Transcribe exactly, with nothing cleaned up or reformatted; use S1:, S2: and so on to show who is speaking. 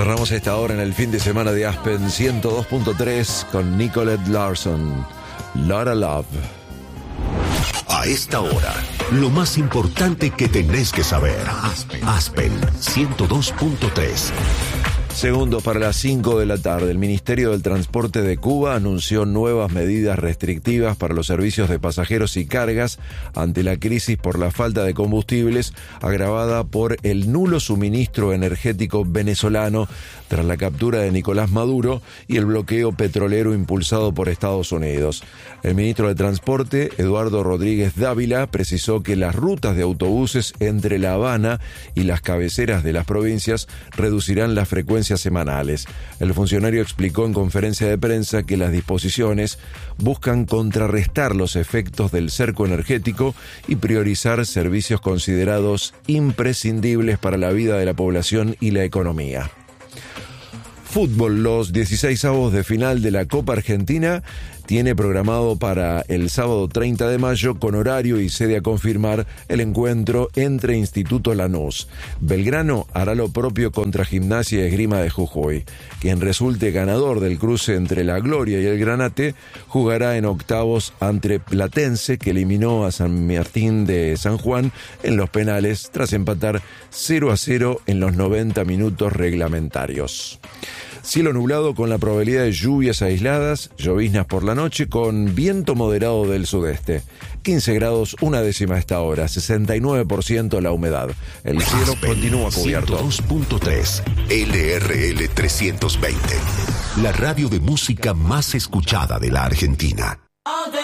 S1: Cerramos esta hora en el fin de semana de Aspen ciento dos punto tres con Nicolette Larson. Lotta Love.
S2: A esta hora, lo más importante que tenés que saber. Aspen, Aspen ciento dos punto tres.
S1: Segundos para las cinco de la tarde, el Ministerio del Transporte de Cuba anunció nuevas medidas restrictivas para los servicios de pasajeros y cargas ante la crisis por la falta de combustibles agravada por el nulo suministro energético venezolano tras la captura de Nicolás Maduro y el bloqueo petrolero impulsado por Estados Unidos. El ministro de Transporte, Eduardo Rodríguez Dávila, precisó que las rutas de autobuses entre La Habana y las cabeceras de las provincias reducirán la frecuencia semanales. El funcionario explicó en conferencia de prensa que las disposiciones buscan contrarrestar los efectos del cerco energético y priorizar servicios considerados imprescindibles para la vida de la población y la economía. Fútbol, los dieciseisavos de final de la Copa Argentina tiene programado para el sábado treinta de mayo, con horario y sede a confirmar, el encuentro entre Instituto Lanús. Belgrano hará lo propio contra Gimnasia y Esgrima de Jujuy. Quien resulte ganador del cruce entre la Gloria y el Granate jugará en octavos ante Platense, que eliminó a San Martín de San Juan en los penales tras empatar cero a cero en los noventa minutos reglamentarios. Cielo nublado con la probabilidad de lluvias aisladas, lloviznas por la noche con viento moderado del sudeste. quince grados, una décima a esta hora, sesenta y nueve por ciento la humedad. El cielo
S2: Aspen,
S1: continúa cubierto.
S2: ciento dos punto tres, L R L trescientos veinte. La radio de música más escuchada de la Argentina.